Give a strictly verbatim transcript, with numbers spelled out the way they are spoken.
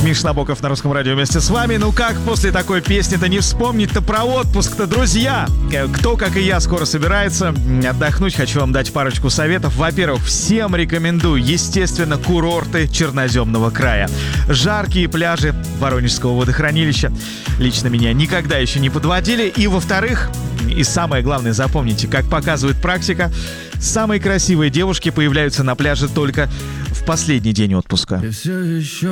Миша Набоков на Русском радио вместе с вами. Ну как после такой песни-то не вспомнить-то про отпуск-то, друзья? Кто, как и я, скоро собирается отдохнуть, хочу вам дать парочку советов. Во-первых, всем рекомендую, естественно, курорты Черноземного края. Жаркие пляжи Воронежского водохранилища лично меня никогда еще не подводили. И, во-вторых, и самое главное, запомните, как показывает практика, самые красивые девушки появляются на пляже только в последний день отпуска.